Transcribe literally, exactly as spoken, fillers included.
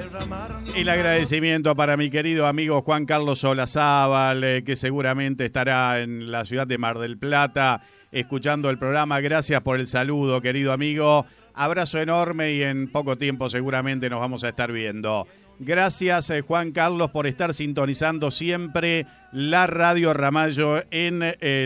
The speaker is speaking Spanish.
El agradecimiento para mi querido amigo Juan Carlos Olazábal, eh, que seguramente estará en la ciudad de Mar del Plata escuchando el programa. Gracias por el saludo, querido amigo. Abrazo enorme y en poco tiempo seguramente nos vamos a estar viendo. Gracias, eh, Juan Carlos, por estar sintonizando siempre la Radio Ramallo en el